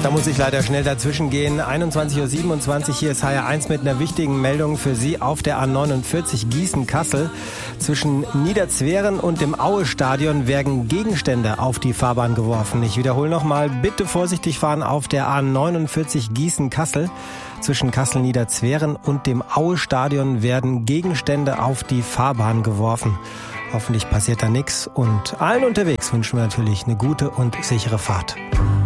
Da muss ich leider schnell dazwischen gehen. 21.27 Uhr, hier ist HR1 mit einer wichtigen Meldung für Sie auf der A49 Gießen-Kassel. Zwischen Niederzweren und dem Aue-Stadion werden Gegenstände auf die Fahrbahn geworfen. Ich wiederhole nochmal, bitte vorsichtig fahren auf der A49 Gießen-Kassel. Zwischen Kassel-Niederzweren und dem Aue-Stadion werden Gegenstände auf die Fahrbahn geworfen. Hoffentlich passiert da nichts und allen unterwegs wünschen wir natürlich eine gute und sichere Fahrt.